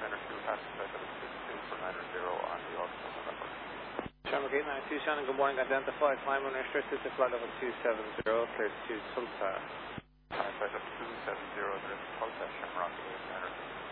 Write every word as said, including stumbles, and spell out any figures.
niner two, passing flight level six two for niner zero on the Oklahoma network. Shamrock eight nine two, Shannon, good morning. Identify, climb on restricted to flight level two seven zero, clear to Tulsa. Flight level two seven zero, there's Tulsa, Shamrock eight niner two.